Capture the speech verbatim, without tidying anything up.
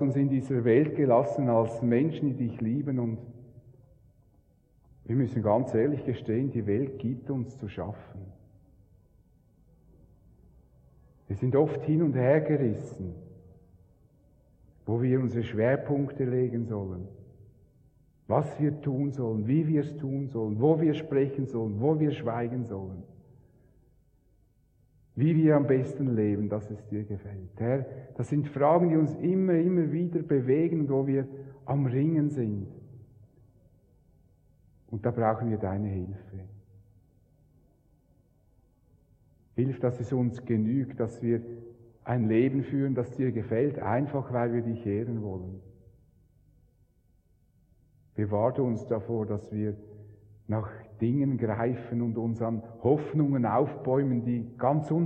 uns in dieser Welt gelassen als Menschen, die dich lieben, und wir müssen ganz ehrlich gestehen, die Welt gibt uns zu schaffen. Wir sind oft hin und her gerissen, wo wir unsere Schwerpunkte legen sollen, was wir tun sollen, wie wir es tun sollen, wo wir sprechen sollen, wo wir schweigen sollen, wie wir am besten leben, dass es dir gefällt. Herr, das sind Fragen, die uns immer, immer wieder bewegen, wo wir am Ringen sind. Und da brauchen wir deine Hilfe. Hilf, dass es uns genügt, dass wir ein Leben führen, das dir gefällt, einfach weil wir dich ehren wollen. Bewahre uns davor, dass wir nach Dingen greifen und uns an Hoffnungen aufbäumen, die ganz